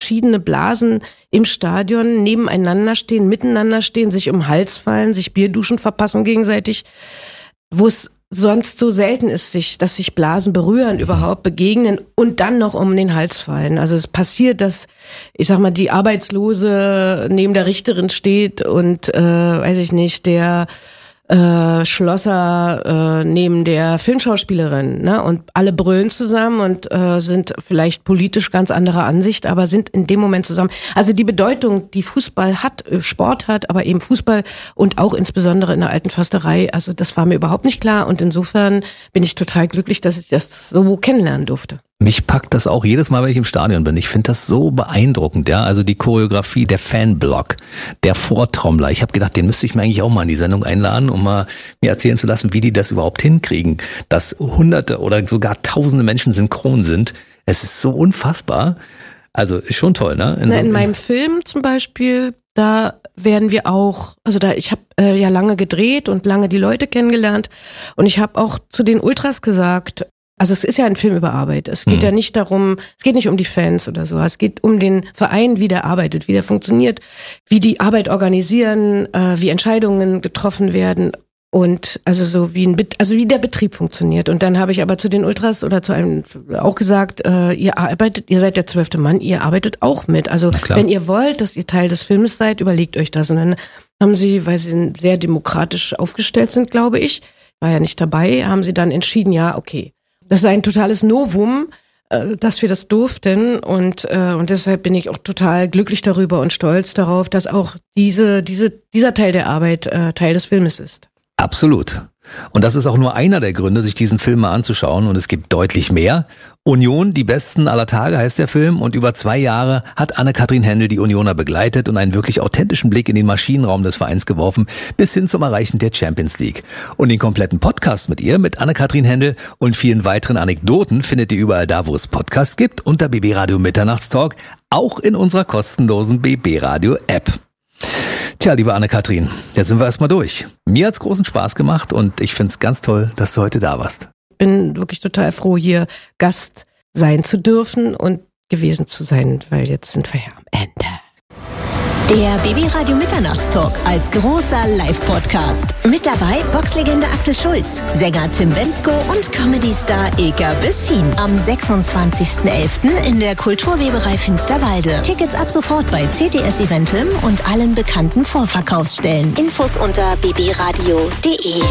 verschiedene Blasen im Stadion nebeneinander stehen, miteinander stehen, sich um den Hals fallen, sich Bierduschen verpassen gegenseitig, wo es sonst so selten ist, dass sich Blasen berühren, überhaupt begegnen und dann noch um den Hals fallen. Also es passiert, dass, ich sag mal, die Arbeitslose neben der Richterin steht und, weiß ich nicht, der Schlosser neben der Filmschauspielerin, ne? Und alle brüllen zusammen und sind vielleicht politisch ganz anderer Ansicht, aber sind in dem Moment zusammen. Also die Bedeutung, die Fußball hat, Sport hat, aber eben Fußball und auch insbesondere in der alten Försterei, also das war mir überhaupt nicht klar und insofern bin ich total glücklich, dass ich das so kennenlernen durfte. Mich packt das auch jedes Mal, wenn ich im Stadion bin. Ich finde das so beeindruckend, ja. Also die Choreografie, der Fanblock, der Vortrommler. Ich habe gedacht, den müsste ich mir eigentlich auch mal in die Sendung einladen, um mal mir erzählen zu lassen, wie die das überhaupt hinkriegen. Dass Hunderte oder sogar Tausende Menschen synchron sind. Es ist so unfassbar. Also ist schon toll, ne? In meinem Film zum Beispiel, da werden wir auch, also ich habe ja lange gedreht und lange die Leute kennengelernt und ich habe auch zu den Ultras gesagt, also es ist ja ein Film über Arbeit. Es geht ja nicht darum, es geht nicht um die Fans oder so. Es geht um den Verein, wie der arbeitet, wie der funktioniert, wie die Arbeit organisieren, wie Entscheidungen getroffen werden und also so wie wie der Betrieb funktioniert. Und dann habe ich aber zu den Ultras oder zu einem auch gesagt, ihr seid der 12. Mann, ihr arbeitet auch mit. Also wenn ihr wollt, dass ihr Teil des Films seid, überlegt euch das. Und dann haben sie, weil sie sehr demokratisch aufgestellt sind, glaube ich, war ja nicht dabei, haben sie dann entschieden, ja, okay. Das ist ein totales Novum, dass wir das durften und deshalb bin ich auch total glücklich darüber und stolz darauf, dass auch dieser Teil der Arbeit Teil des Filmes ist. Absolut. Und das ist auch nur einer der Gründe, sich diesen Film mal anzuschauen und es gibt deutlich mehr. Union, die Besten aller Tage heißt der Film und über 2 Jahre hat Anne-Kathrin Hendel die Unioner begleitet und einen wirklich authentischen Blick in den Maschinenraum des Vereins geworfen, bis hin zum Erreichen der Champions League. Und den kompletten Podcast mit ihr, mit Anne-Kathrin Hendel und vielen weiteren Anekdoten findet ihr überall da, wo es Podcasts gibt, unter BB Radio Mitternachtstalk, auch in unserer kostenlosen BB Radio App. Tja, liebe Anne-Kathrin, jetzt sind wir erstmal durch. Mir hat's großen Spaß gemacht und ich find's ganz toll, dass du heute da warst. Ich bin wirklich total froh, hier Gast sein zu dürfen und gewesen zu sein, weil jetzt sind wir ja am Ende. Der BB Radio Mitternachtstalk als großer Live-Podcast. Mit dabei Boxlegende Axel Schulz, Sänger Tim Bendzko und Comedy-Star Ilka Bessin. Am 26.11. in der Kulturweberei Finsterwalde. Tickets ab sofort bei CTS Eventim und allen bekannten Vorverkaufsstellen. Infos unter bbradio.de.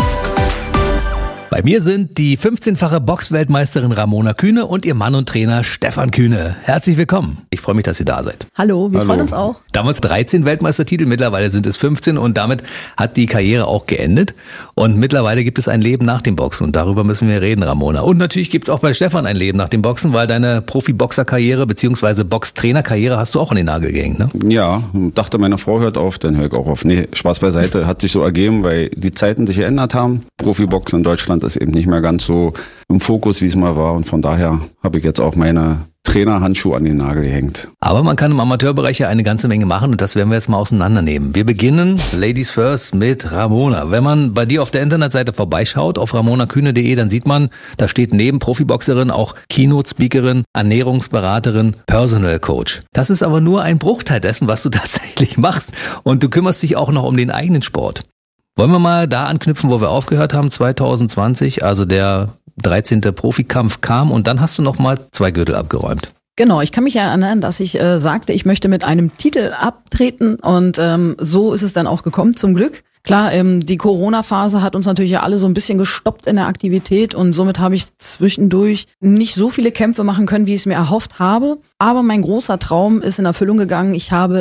Bei mir sind die 15-fache Boxweltmeisterin Ramona Kühne und ihr Mann und Trainer Stefan Kühne. Herzlich willkommen. Ich freue mich, dass ihr da seid. Hallo, wir freuen uns auch. Damals 13 Weltmeistertitel, mittlerweile sind es 15 und damit hat die Karriere auch geendet. Und mittlerweile gibt es ein Leben nach dem Boxen und darüber müssen wir reden, Ramona. Und natürlich gibt es auch bei Stefan ein Leben nach dem Boxen, weil deine Profiboxerkarriere bzw. Boxtrainerkarriere hast du auch an den Nagel gehängt, ne? Ja, dachte meine Frau hört auf, dann höre ich auch auf. Nee, Spaß beiseite, hat sich so ergeben, weil die Zeiten sich geändert haben. Profiboxen in Deutschland ist eben nicht mehr ganz so im Fokus, wie es mal war. Und von daher habe ich jetzt auch meine Trainerhandschuhe an den Nagel gehängt. Aber man kann im Amateurbereich ja eine ganze Menge machen und das werden wir jetzt mal auseinandernehmen. Wir beginnen, Ladies First, mit Ramona. Wenn man bei dir auf der Internetseite vorbeischaut, auf ramonakühne.de, dann sieht man, da steht neben Profiboxerin auch Keynote-Speakerin, Ernährungsberaterin, Personal Coach. Das ist aber nur ein Bruchteil dessen, was du tatsächlich machst. Und du kümmerst dich auch noch um den eigenen Sport. Wollen wir mal da anknüpfen, wo wir aufgehört haben, 2020, also der 13. Profikampf kam und dann hast du noch mal 2 Gürtel abgeräumt. Genau, ich kann mich erinnern, dass ich sagte, ich möchte mit einem Titel abtreten und so ist es dann auch gekommen, zum Glück. Klar, die Corona-Phase hat uns natürlich ja alle so ein bisschen gestoppt in der Aktivität und somit habe ich zwischendurch nicht so viele Kämpfe machen können, wie ich es mir erhofft habe. Aber mein großer Traum ist in Erfüllung gegangen. Ich habe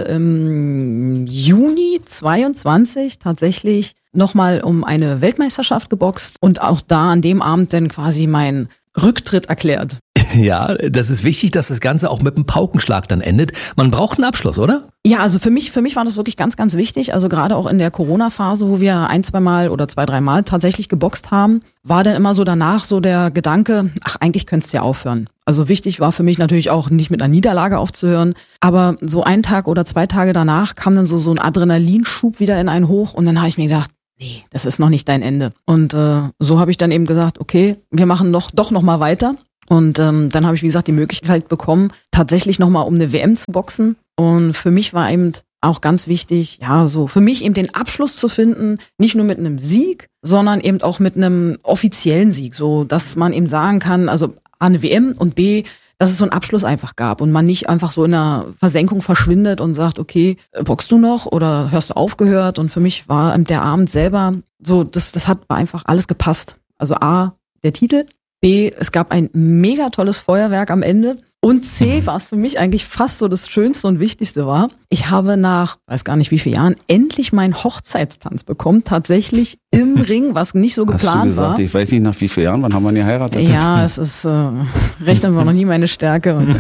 im Juni 22 tatsächlich nochmal um eine Weltmeisterschaft geboxt und auch da an dem Abend dann quasi meinen Rücktritt erklärt. Ja, das ist wichtig, dass das Ganze auch mit einem Paukenschlag dann endet. Man braucht einen Abschluss, oder? Ja, also für mich war das wirklich ganz, ganz wichtig. Also gerade auch in der Corona-Phase, wo wir 1-2 Mal oder 2-3 Mal tatsächlich geboxt haben, war dann immer so danach so der Gedanke, ach, eigentlich könntest du ja aufhören. Also wichtig war für mich natürlich auch nicht mit einer Niederlage aufzuhören, aber so 1 Tag oder 2 Tage danach kam dann so ein Adrenalinschub wieder in einen hoch und dann habe ich mir gedacht, nee, das ist noch nicht dein Ende. Und so habe ich dann eben gesagt, okay, wir machen doch noch mal weiter. Und dann habe ich, wie gesagt, die Möglichkeit bekommen, tatsächlich nochmal um eine WM zu boxen. Und für mich war eben auch ganz wichtig, ja, so für mich eben den Abschluss zu finden, nicht nur mit einem Sieg, sondern eben auch mit einem offiziellen Sieg, so dass man eben sagen kann, also A, eine WM und B, dass es so einen Abschluss einfach gab und man nicht einfach so in einer Versenkung verschwindet und sagt, okay, boxst du noch oder hörst du aufgehört? Und für mich war der Abend selber so, das hat einfach alles gepasst. Also A, der Titel, B, es gab ein mega tolles Feuerwerk am Ende. Und C, was für mich eigentlich fast so das Schönste und Wichtigste war, ich habe nach, weiß gar nicht wie vielen Jahren, endlich meinen Hochzeitstanz bekommen, tatsächlich im Ring, was nicht so geplant Hast du gesagt, war. Ich weiß nicht, nach wie vielen Jahren, wann haben wir geheiratet? Ja, es ist, Rechnen war noch nie meine Stärke. Und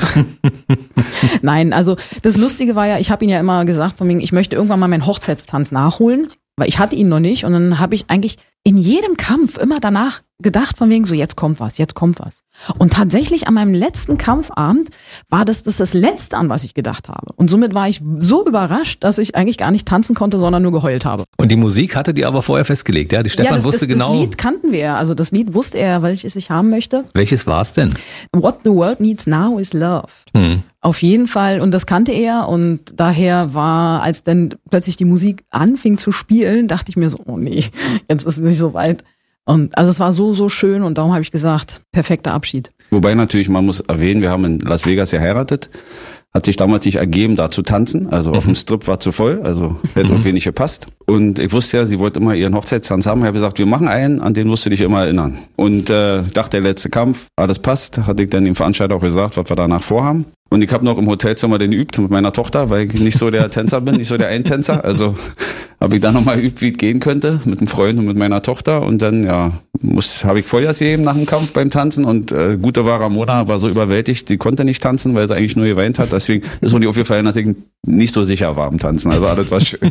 nein, also das Lustige war ja, ich habe ihn ja immer gesagt, von wegen, ich möchte irgendwann mal meinen Hochzeitstanz nachholen, weil ich hatte ihn noch nicht und dann habe ich eigentlich in jedem Kampf immer danach gedacht, von wegen so, jetzt kommt was. Und tatsächlich an meinem letzten Kampfabend war das Letzte, an was ich gedacht habe. Und somit war ich so überrascht, dass ich eigentlich gar nicht tanzen konnte, sondern nur geheult habe. Und die Musik hattet ihr aber vorher festgelegt, ja? Die Stefan wusste genau. Das Lied kannten wir, also das Lied wusste er, welches ich haben möchte. Welches war es denn? What the world needs now is love. Auf jeden Fall, und das kannte er und daher war, als dann plötzlich die Musik anfing zu spielen, dachte ich mir so, oh nee, jetzt ist es nicht so weit. Und also es war so schön und darum habe ich gesagt, perfekter Abschied. Wobei natürlich, man muss erwähnen, wir haben in Las Vegas geheiratet. Hat sich damals nicht ergeben, da zu tanzen. Also auf dem Strip war zu voll, also hätte irgendwie nicht gepasst. Und ich wusste ja, sie wollte immer ihren Hochzeitstanz haben. Ich habe gesagt, wir machen einen, an den musst du dich immer erinnern. Und dachte, der letzte Kampf, alles passt. Hatte ich dann dem Veranstalter auch gesagt, was wir danach vorhaben. Und ich habe noch im Hotelzimmer den geübt mit meiner Tochter, weil ich nicht so der Tänzer bin, nicht so der Eintänzer. Also habe ich dann nochmal geübt, wie es gehen könnte, mit einem Freund und mit meiner Tochter. Und dann, ja, habe ich Vollgas gegeben nach dem Kampf beim Tanzen. Und gute war Ramona, war so überwältigt, sie konnte nicht tanzen, weil sie eigentlich nur geweint hat. Deswegen ist mir nicht aufgefallen, dass ich nicht so sicher war am Tanzen. Also alles war schön.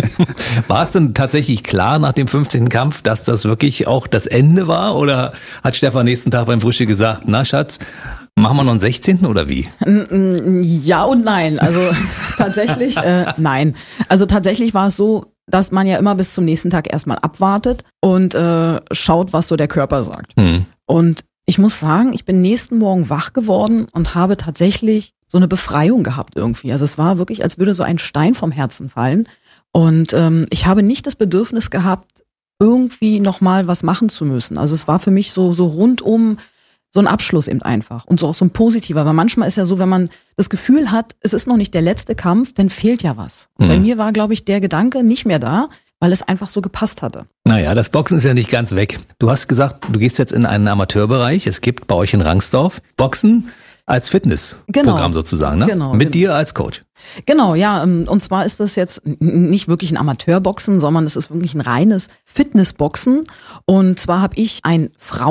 War es denn tatsächlich klar nach dem 15. Kampf, dass das wirklich auch das Ende war? Oder hat Stefan nächsten Tag beim Frühstück gesagt, na Schatz, machen wir noch einen 16. oder wie? Ja und nein. Also tatsächlich, nein. Also tatsächlich war es so, dass man ja immer bis zum nächsten Tag erstmal abwartet und schaut, was so der Körper sagt. Und ich muss sagen, ich bin nächsten Morgen wach geworden und habe tatsächlich so eine Befreiung gehabt irgendwie. Also es war wirklich, als würde so ein Stein vom Herzen fallen. Und ich habe nicht das Bedürfnis gehabt, irgendwie nochmal was machen zu müssen. Also es war für mich so rundum so ein Abschluss eben einfach und so auch so ein positiver, weil manchmal ist ja so, wenn man das Gefühl hat, es ist noch nicht der letzte Kampf, dann fehlt ja was. Und bei mir war, glaube ich, der Gedanke nicht mehr da, weil es einfach so gepasst hatte. Naja, das Boxen ist ja nicht ganz weg. Du hast gesagt, du gehst jetzt in einen Amateurbereich. Es gibt bei euch in Rangsdorf Boxen als Fitnessprogramm sozusagen, ne? Genau. Mit dir als Coach. Genau, ja. Und zwar ist das jetzt nicht wirklich ein Amateurboxen, sondern es ist wirklich ein reines Fitnessboxen. Und zwar habe ich einen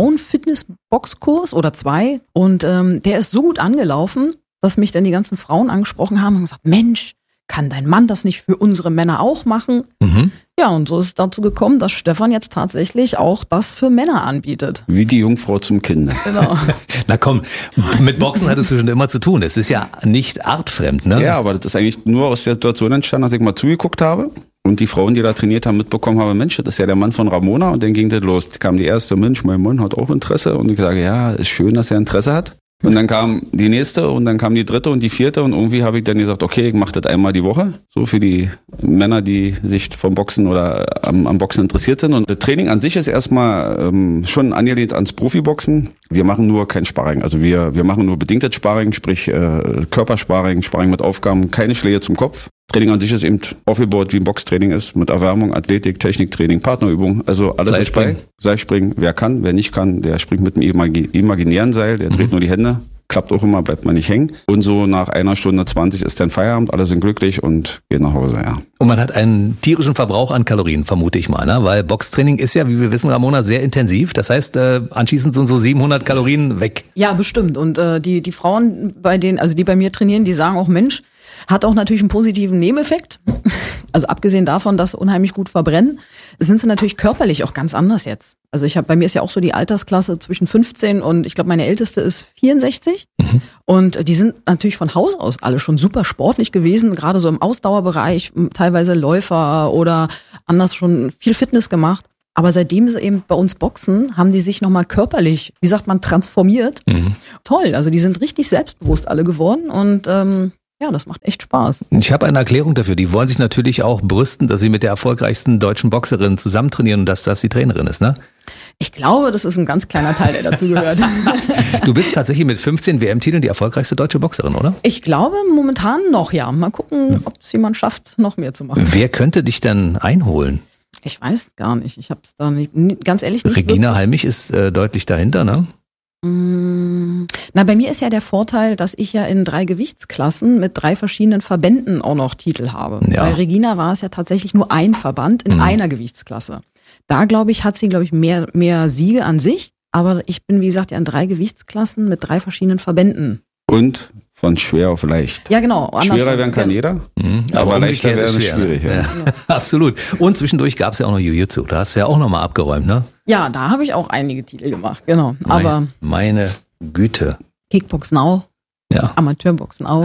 Frauen-Fitness-Boxkurs oder 2 und der ist so gut angelaufen, dass mich dann die ganzen Frauen angesprochen haben und gesagt, Mensch, kann dein Mann das nicht für unsere Männer auch machen? Ja, und so ist es dazu gekommen, dass Stefan jetzt tatsächlich auch das für Männer anbietet. Wie die Jungfrau zum Kinde. Genau. Na komm, mit Boxen hattest du schon immer zu tun. Es ist ja nicht artfremd, ne? Ja, aber das ist eigentlich nur aus der Situation entstanden, dass ich mal zugeguckt habe und die Frauen, die da trainiert haben, mitbekommen haben, Mensch, das ist ja der Mann von Ramona und dann ging das los. Da kam die erste, Mensch, mein Mann hat auch Interesse und ich sage, ja, ist schön, dass er Interesse hat. Und dann kam die nächste und dann kam die dritte und die vierte und irgendwie habe ich dann gesagt, okay, ich mache das einmal die Woche, so für die Männer, die sich vom Boxen oder am Boxen interessiert sind. Und das Training an sich ist erstmal schon angelehnt ans Profiboxen. Wir machen nur kein Sparring, also wir machen nur bedingtes Sparring, sprich Körpersparring, Sparring mit Aufgaben, keine Schläge zum Kopf. Training an sich ist eben aufgebaut, wie ein Boxtraining ist, mit Erwärmung, Athletik, Techniktraining, Partnerübung, also alles ist bei. Seilspringen, wer kann, wer nicht kann, der springt mit dem imaginären Seil, der dreht nur die Hände, klappt auch immer, bleibt man nicht hängen. Und so nach 1 Stunde 20 ist dann Feierabend, alle sind glücklich und gehen nach Hause, ja. Und man hat einen tierischen Verbrauch an Kalorien, vermute ich mal, ne? Weil Boxtraining ist ja, wie wir wissen, Ramona, sehr intensiv. Das heißt, anschließend sind so 700 Kalorien weg. Ja, bestimmt. Und die Frauen, die bei mir trainieren, die sagen auch, Mensch, hat auch natürlich einen positiven Nebeneffekt. Also abgesehen davon, dass sie unheimlich gut verbrennen, sind sie natürlich körperlich auch ganz anders jetzt. Also bei mir ist ja auch so die Altersklasse zwischen 15 und ich glaube, meine älteste ist 64. Und die sind natürlich von Haus aus alle schon super sportlich gewesen, gerade so im Ausdauerbereich, teilweise Läufer oder anders schon viel Fitness gemacht. Aber seitdem sie eben bei uns boxen, haben die sich nochmal körperlich, wie sagt man, transformiert. Toll, also die sind richtig selbstbewusst alle geworden und ja, das macht echt Spaß. Ich habe eine Erklärung dafür. Die wollen sich natürlich auch brüsten, dass sie mit der erfolgreichsten deutschen Boxerin zusammen trainieren und dass das die Trainerin ist, ne? Ich glaube, das ist ein ganz kleiner Teil, der dazu gehört. Du bist tatsächlich mit 15 WM-Titeln die erfolgreichste deutsche Boxerin, oder? Ich glaube momentan noch, ja. Mal gucken, ob es jemand schafft, noch mehr zu machen. Wer könnte dich denn einholen? Ich weiß gar nicht. Ich habe es da nicht, ganz ehrlich nicht. Regina Halmich ist deutlich dahinter, ne? Na, bei mir ist ja der Vorteil, dass ich ja in 3 Gewichtsklassen mit 3 verschiedenen Verbänden auch noch Titel habe. Ja. Bei Regina war es ja tatsächlich nur ein Verband in einer Gewichtsklasse. Da, glaube ich, hat sie, mehr Siege an sich. Aber ich bin, wie gesagt, ja in 3 Gewichtsklassen mit 3 verschiedenen Verbänden. Und von schwer auf leicht. Ja, genau. Schwerer werden kann jeder, aber leichter wäre es schwierig. Ja. Absolut. Und zwischendurch gab es ja auch noch Jiu-Jitsu. Da hast du ja auch nochmal abgeräumt, ne? Ja, da habe ich auch einige Titel gemacht, genau. Aber meine Güte. Kickboxen auch, Ja. Amateurboxen auch.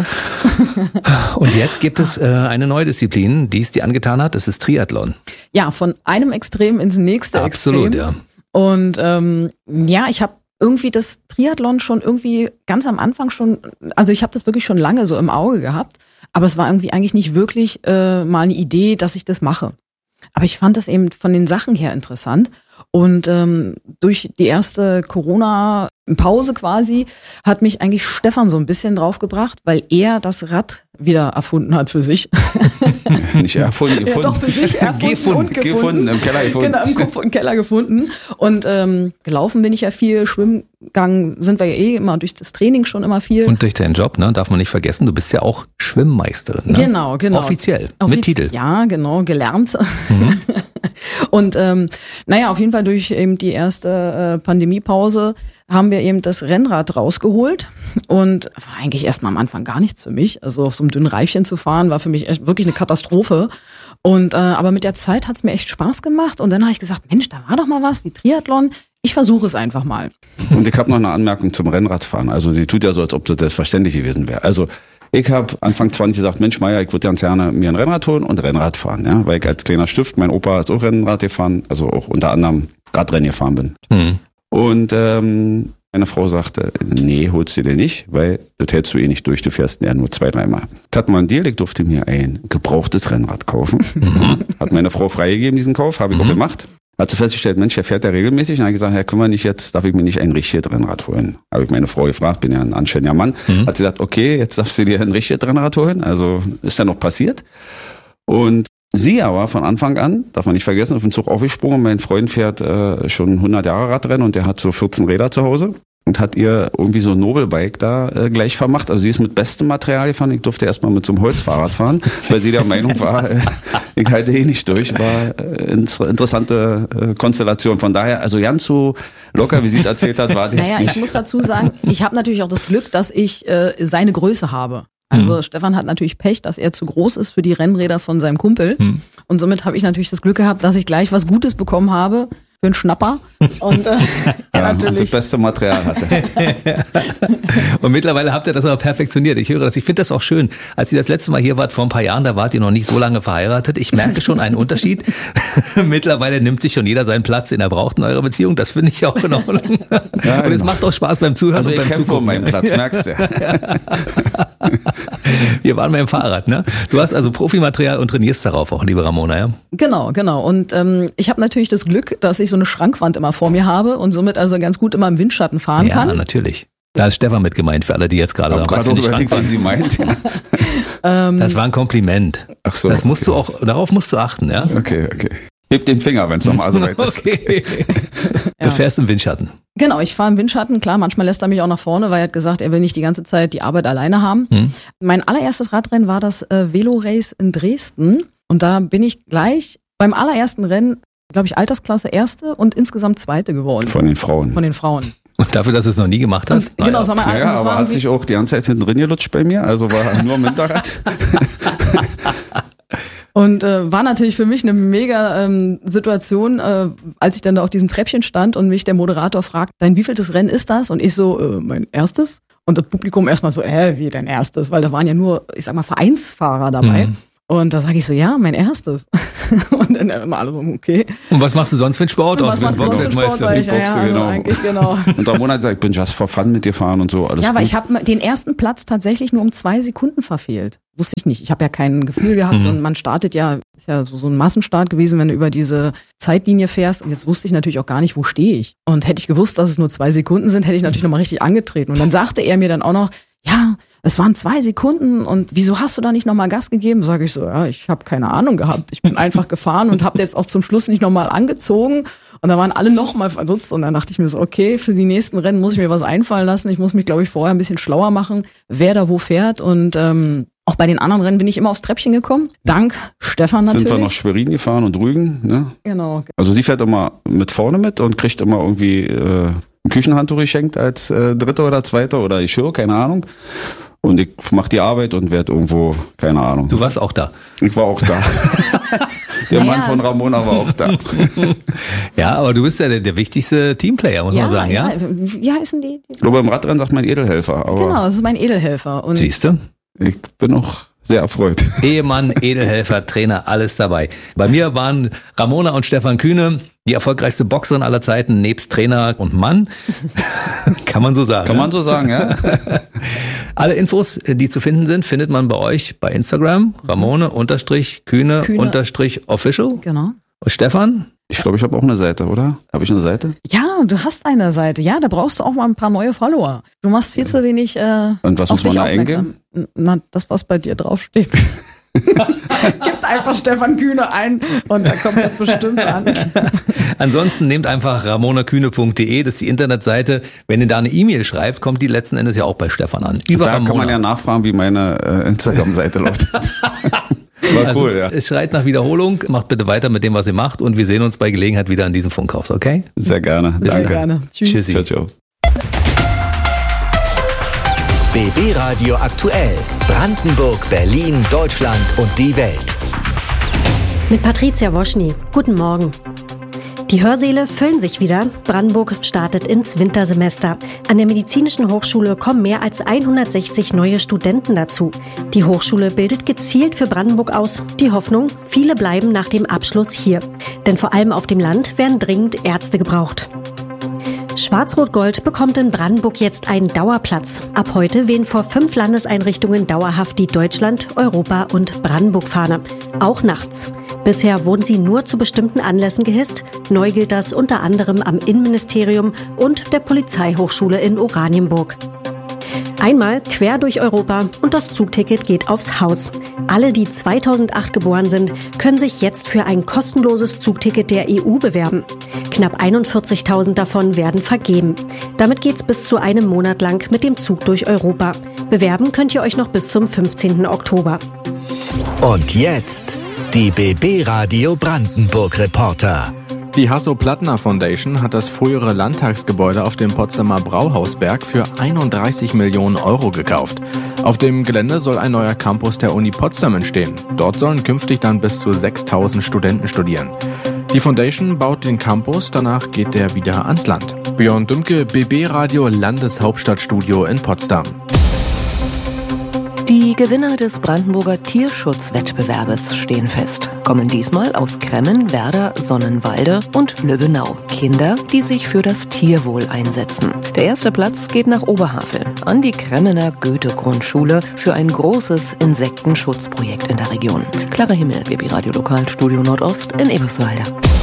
Und jetzt gibt es eine neue Disziplin, die es dir angetan hat. Das ist Triathlon. Ja, von einem Extrem ins nächste Absolut, Extrem. ja. Und ja, ich habe irgendwie das Triathlon schon irgendwie ganz am Anfang schon, also ich habe das wirklich schon lange so im Auge gehabt, aber es war irgendwie eigentlich nicht wirklich mal eine Idee, dass ich das mache. Aber ich fand das eben von den Sachen her interessant und durch die erste Corona-Pause quasi hat mich eigentlich Stefan so ein bisschen draufgebracht, weil er das Rad wieder erfunden hat für sich. Nicht erfunden, Ja, doch, für sich erfunden gefunden, im Keller gefunden. Genau, im Keller gefunden. Und gelaufen bin ich ja viel, Schwimmgang sind wir ja immer durch das Training schon immer viel. Und durch deinen Job, ne, darf man nicht vergessen, du bist ja auch Schwimmmeisterin. Ne? Genau. Offiziell, mit Titel. Ja, genau, gelernt. Und naja, auf jeden Fall durch eben die erste Pandemiepause haben wir eben das Rennrad rausgeholt und war eigentlich erstmal am Anfang gar nichts für mich. Also auf so einem dünnen Reifchen zu fahren war für mich echt wirklich eine Katastrophe. Und aber mit der Zeit hat es mir echt Spaß gemacht und dann habe ich gesagt, Mensch, da war doch mal was wie Triathlon. Ich versuche es einfach mal. Und ich habe noch eine Anmerkung zum Rennradfahren. Also sie tut ja so, als ob das selbstverständlich gewesen wäre. Also ich habe Anfang 20 gesagt, Mensch Meier, ich würde ganz gerne mir ein Rennrad holen und Rennrad fahren. Ja? Weil ich als kleiner Stift, mein Opa ist auch Rennrad gefahren, also auch unter anderem Radrennen gefahren bin. Und meine Frau sagte, nee, holst du dir nicht, weil das hältst du eh nicht durch, du fährst ja nur 2-3 Mal. Das hat mal einen Deal, ich durfte mir ein gebrauchtes Rennrad kaufen. Hat meine Frau freigegeben, diesen Kauf, habe ich auch gemacht. Hat sie festgestellt, Mensch, der fährt ja regelmäßig. Und dann hat gesagt, ja, können wir nicht jetzt, darf ich mir nicht ein richtiges Rennrad holen? Habe ich meine Frau gefragt, bin ja ein anständiger Mann. Hat sie gesagt, okay, jetzt darfst du dir ein richtiges Rennrad holen. Also ist ja noch passiert. Und sie aber von Anfang an, darf man nicht vergessen, auf den Zug aufgesprungen. Mein Freund fährt schon 100 Jahre Radrennen und der hat so 14 Räder zu Hause. Und hat ihr irgendwie so ein Nobelbike da gleich vermacht. Also sie ist mit bestem Material gefahren. Ich durfte erstmal mit so einem Holzfahrrad fahren, weil sie der Meinung war, ich halte eh nicht durch. War interessante Konstellation. Von daher, also ganz so locker, wie sie es erzählt hat, war das jetzt Naja, nicht. ich muss dazu sagen, ich habe natürlich auch das Glück, dass ich seine Größe habe. Also Stefan hat natürlich Pech, dass er zu groß ist für die Rennräder von seinem Kumpel. Und somit habe ich natürlich das Glück gehabt, dass ich gleich was Gutes bekommen habe für einen Schnapper. Und Ja, natürlich. und das beste Material hatte. Und mittlerweile habt ihr das aber perfektioniert. Ich höre das. Ich finde das auch schön. Als ihr das letzte Mal hier wart, vor ein paar Jahren, da wart ihr noch nicht so lange verheiratet. Ich merke schon einen Unterschied. Mittlerweile nimmt sich schon jeder seinen Platz, den er braucht in eurer Beziehung. Das finde ich auch in Ordnung. Ja, und es genau. macht auch Spaß beim Zuhören Also und ich beim kämpfe um Zugucken. meinen Platz, merkst du. Wir waren beim Fahrrad, ne? Du hast also Profimaterial und trainierst darauf auch, liebe Ramona, ja? Genau. Und ich habe natürlich das Glück, dass ich so eine Schrankwand immer vor mir habe und somit also ganz gut immer im Windschatten fahren Ja, kann. natürlich. Da ist Stefan mit gemeint, für alle, die jetzt gerade Ich habe dabei gerade sind. überlegt, wen sie meint. Ja. Das war ein Kompliment. Ach so. Das musst du auch, darauf musst du achten, ja? Okay. Heb den Finger, wenn es nochmal so weit ist. Okay. Du fährst im Windschatten. Genau, ich fahre im Windschatten. Klar, manchmal lässt er mich auch nach vorne, weil er hat gesagt, er will nicht die ganze Zeit die Arbeit alleine haben. Mein allererstes Radrennen war das Velo-Race in Dresden. Und da bin ich gleich beim allerersten Rennen, glaube ich, Altersklasse erste und insgesamt zweite geworden. Von den Frauen. Von den Frauen. Und dafür, dass du es noch nie gemacht hast? Genau, das war mein Ja, das aber war hat irgendwie- sich auch die ganze Zeit hinten drin gelutscht bei mir, also war nur am Hinterrad. Und war natürlich für mich eine mega Situation, als ich dann da auf diesem Treppchen stand und mich der Moderator fragt, dein wievieltes Rennen ist das? Und ich so, mein erstes. Und das Publikum erstmal so, wie dein erstes? Weil da waren ja nur, ich sag mal, Vereinsfahrer dabei. Und da sage ich so, ja, mein erstes. Und dann immer alle so, okay. Und was machst du sonst für einen Sport? Und was machst du sonst für einen Sport? Weil ich, Boxe, also genau. eigentlich genau. Und Ramona hat gesagt, ich bin just for fun mit dir fahren und so, alles Ja, gut. aber ich habe den ersten Platz tatsächlich nur um 2 Sekunden verfehlt. Wusste ich nicht. Ich habe ja kein Gefühl gehabt und man startet ja, ist ja so ein Massenstart gewesen, wenn du über diese Zeitlinie fährst. Und jetzt wusste ich natürlich auch gar nicht, wo stehe ich. Und hätte ich gewusst, dass es nur 2 Sekunden sind, hätte ich natürlich nochmal richtig angetreten. Und dann sagte er mir dann auch noch, ja, es waren 2 Sekunden und wieso hast du da nicht nochmal Gas gegeben? Sage ich so, ja, ich habe keine Ahnung gehabt. Ich bin einfach gefahren und habe jetzt auch zum Schluss nicht nochmal angezogen. Und da waren alle nochmal verdutzt und dann dachte ich mir so, okay, für die nächsten Rennen muss ich mir was einfallen lassen. Ich muss mich, glaube ich, vorher ein bisschen schlauer machen, wer da wo fährt. Und auch bei den anderen Rennen bin ich immer aufs Treppchen gekommen. Dank Stefan natürlich. Sind wir nach Schwerin gefahren und Rügen, ne? Genau. Also sie fährt immer mit vorne mit und kriegt immer irgendwie ein Küchenhandtuch geschenkt als Dritter oder Zweiter oder Geschirr, keine Ahnung. Und ich mache die Arbeit und werde irgendwo, keine Ahnung. Du warst auch da. Ich war auch da. Der Mann von Ramona war auch da. Ja, aber du bist ja der wichtigste Teamplayer, muss man sagen, ja? Wie heißen die? Ich glaube, im Radrennen sagt man Edelhelfer. Aber Genau, das ist mein Edelhelfer. Und Siehst du? ich bin auch sehr erfreut. Ehemann, Edelhelfer, Trainer, alles dabei. Bei mir waren Ramona und Stefan Kühne, die erfolgreichste Boxerin aller Zeiten, nebst Trainer und Mann. Kann man so sagen. Kann man so sagen, ja? Alle Infos, die zu finden sind, findet man bei euch bei Instagram. Ramone_Kühne_official. Genau. Und Stefan? Ich glaube, ich habe auch eine Seite, oder? Habe ich eine Seite? Ja, du hast eine Seite. Ja, da brauchst du auch mal ein paar neue Follower. Du machst viel zu wenig Und was auf muss man dich da aufmerksam. eingeben? Na, das, was bei dir draufsteht. Gibt einfach Stefan Kühne ein und da kommt das bestimmt an. Ansonsten nehmt einfach ramonakühne.de, das ist die Internetseite. Wenn ihr da eine E-Mail schreibt, kommt die letzten Endes ja auch bei Stefan an. Über Da Ramona. kann man ja nachfragen, wie meine Instagram-Seite läuft. War Also, cool, ja. es schreit nach Wiederholung. Macht bitte weiter mit dem, was ihr macht. Und wir sehen uns bei Gelegenheit wieder an diesem Funkhaus, okay? Sehr gerne. Sehr Danke. gerne. Tschüss. Tschüssi. Ciao, ciao. BB Radio aktuell. Brandenburg, Berlin, Deutschland und die Welt. Mit Patricia Woschny. Guten Morgen. Die Hörsäle füllen sich wieder. Brandenburg startet ins Wintersemester. An der Medizinischen Hochschule kommen mehr als 160 neue Studenten dazu. Die Hochschule bildet gezielt für Brandenburg aus. Die Hoffnung, viele bleiben nach dem Abschluss hier. Denn vor allem auf dem Land werden dringend Ärzte gebraucht. Schwarz-Rot-Gold bekommt in Brandenburg jetzt einen Dauerplatz. Ab heute wehen vor 5 Landeseinrichtungen dauerhaft die Deutschland-, Europa- und Brandenburg-Fahne. Auch nachts. Bisher wurden sie nur zu bestimmten Anlässen gehisst. Neu gilt das unter anderem am Innenministerium und der Polizeihochschule in Oranienburg. Einmal quer durch Europa und das Zugticket geht aufs Haus. Alle, die 2008 geboren sind, können sich jetzt für ein kostenloses Zugticket der EU bewerben. Knapp 41.000 davon werden vergeben. Damit geht's bis zu einem Monat lang mit dem Zug durch Europa. Bewerben könnt ihr euch noch bis zum 15. Oktober. Und jetzt die BB Radio Brandenburg Reporter. Die Hasso-Plattner Foundation hat das frühere Landtagsgebäude auf dem Potsdamer Brauhausberg für 31 Millionen Euro gekauft. Auf dem Gelände soll ein neuer Campus der Uni Potsdam entstehen. Dort sollen künftig dann bis zu 6.000 Studenten studieren. Die Foundation baut den Campus, danach geht der wieder ans Land. Björn Dümke, BB Radio Landeshauptstadtstudio in Potsdam. Die Gewinner des Brandenburger Tierschutzwettbewerbes stehen fest. Kommen diesmal aus Kremmen, Werder, Sonnenwalde und Lübbenau. Kinder, die sich für das Tierwohl einsetzen. Der erste Platz geht nach Oberhavel an die Kremmener Goethe-Grundschule für ein großes Insektenschutzprojekt in der Region. Clara Himmel, BB Radio Lokalstudio Nordost in Eberswalde.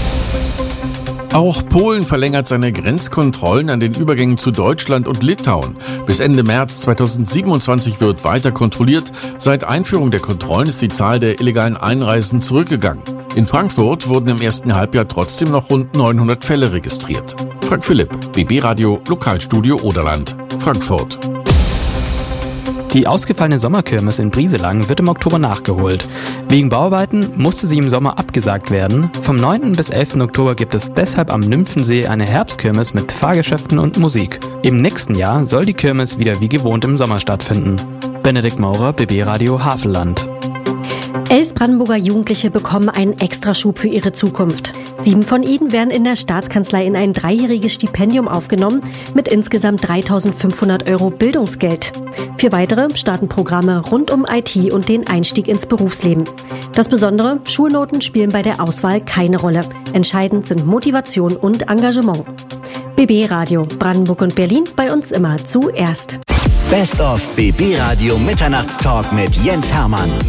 Auch Polen verlängert seine Grenzkontrollen an den Übergängen zu Deutschland und Litauen. Bis Ende März 2027 wird weiter kontrolliert. Seit Einführung der Kontrollen ist die Zahl der illegalen Einreisen zurückgegangen. In Frankfurt wurden im ersten Halbjahr trotzdem noch rund 900 Fälle registriert. Frank Philipp, BB Radio Lokalstudio Oderland, Frankfurt. Die ausgefallene Sommerkirmes in Brieselang wird im Oktober nachgeholt. Wegen Bauarbeiten musste sie im Sommer abgesagt werden. Vom 9. bis 11. Oktober gibt es deshalb am Nymphensee eine Herbstkirmes mit Fahrgeschäften und Musik. Im nächsten Jahr soll die Kirmes wieder wie gewohnt im Sommer stattfinden. Benedikt Maurer, BB Radio Havelland. 11 Brandenburger Jugendliche bekommen einen Extraschub für ihre Zukunft. 7 von ihnen werden in der Staatskanzlei in ein 3-jähriges Stipendium aufgenommen mit insgesamt 3.500 € Bildungsgeld. 4 weitere starten Programme rund um IT und den Einstieg ins Berufsleben. Das Besondere, Schulnoten spielen bei der Auswahl keine Rolle. Entscheidend sind Motivation und Engagement. BB Radio, Brandenburg und Berlin, bei uns immer zuerst. Best of BB Radio Mitternachtstalk mit Jens Hermann.